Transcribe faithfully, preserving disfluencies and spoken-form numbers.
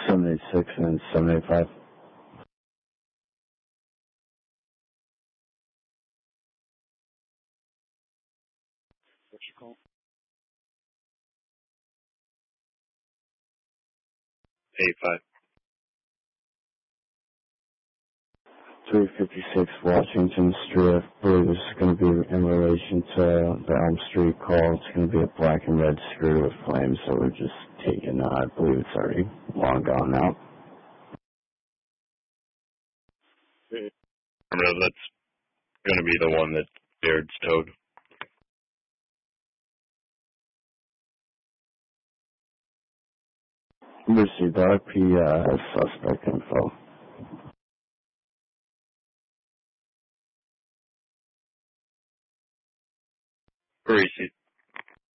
seven eighty-six and seven eighty-five. What's your call? eighty-five. three fifty-six Washington Street. I believe this is going to be in relation to the Elm Street call. It's going to be a black and red scooter with flames, so we're just taking, uh, I believe it's already long gone now. Remember, that's going to be the one that Baird's towed. Received R P uh, suspect info. Received.